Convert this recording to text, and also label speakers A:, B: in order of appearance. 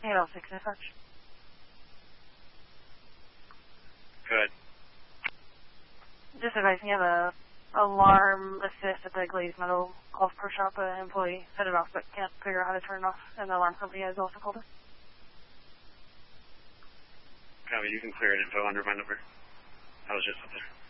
A: 806 dispatch.
B: Good.
A: Just advising you have a alarm assist at the Glazed Meadow Golf Pro Shop. An employee set it off but can't figure out how to turn it off, and the alarm company has also called us.
B: Copy, you can clear it info under my number. I was just up there.